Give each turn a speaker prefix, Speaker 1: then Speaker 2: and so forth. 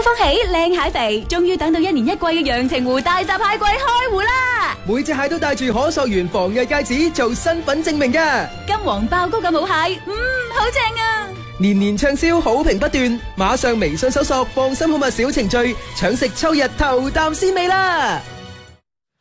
Speaker 1: 歡喜靚蟹肥，終於等到1年1季嘅陽澄湖大閘蟹季開湖啦！
Speaker 2: 每隻蟹都帶住可溯源防偽戒指做身份證明㗎。
Speaker 1: 金黃爆膏咁好蟹，好正啊！
Speaker 2: 年年暢銷，好評不斷，馬上微信搜索放心好物小程序，搶食秋日頭啖鮮味啦！